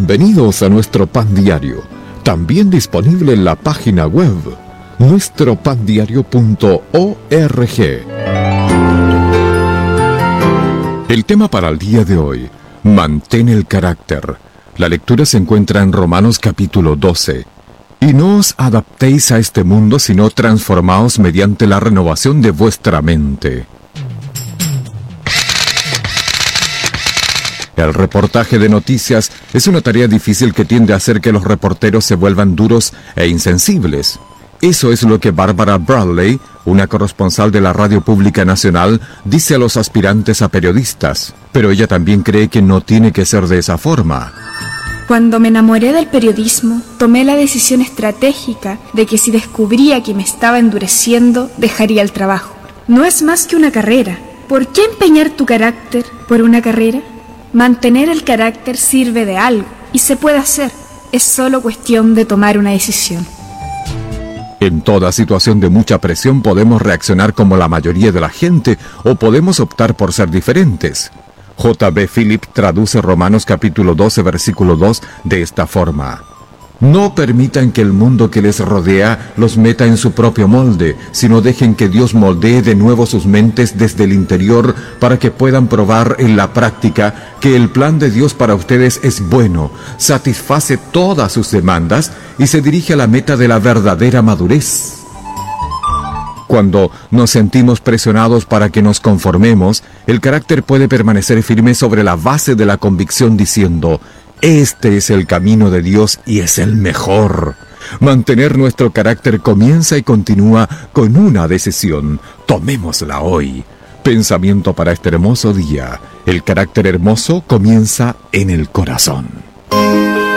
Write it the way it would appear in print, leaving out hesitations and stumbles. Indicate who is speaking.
Speaker 1: Bienvenidos a nuestro Pan Diario, también disponible en la página web nuestropandiario.org. El tema para el día de hoy: mantén el carácter. La lectura se encuentra en Romanos capítulo 12. Y no os adaptéis a este mundo, sino transformaos mediante la renovación de vuestra mente. El reportaje de noticias es una tarea difícil que tiende a hacer que los reporteros se vuelvan duros e insensibles. Eso es lo que Barbara Bradley, una corresponsal de la Radio Pública Nacional, dice a los aspirantes a periodistas. Pero ella también cree que no tiene que ser de esa forma.
Speaker 2: Cuando me enamoré del periodismo, tomé la decisión estratégica de que si descubría que me estaba endureciendo, dejaría el trabajo. No es más que una carrera. ¿Por qué empeñar tu carácter por una carrera? Mantener el carácter sirve de algo y se puede hacer. Es solo cuestión de tomar una decisión.
Speaker 1: En toda situación de mucha presión podemos reaccionar como la mayoría de la gente o podemos optar por ser diferentes. J.B. Philip traduce Romanos capítulo 12, versículo 2 de esta forma: no permitan que el mundo que les rodea los meta en su propio molde, sino dejen que Dios moldee de nuevo sus mentes desde el interior para que puedan probar en la práctica que el plan de Dios para ustedes es bueno, satisface todas sus demandas y se dirige a la meta de la verdadera madurez. Cuando nos sentimos presionados para que nos conformemos, el carácter puede permanecer firme sobre la base de la convicción diciendo: este es el camino de Dios y es el mejor. Mantener nuestro carácter comienza y continúa con una decisión. Tomémosla hoy. Pensamiento para este hermoso día: el carácter hermoso comienza en el corazón.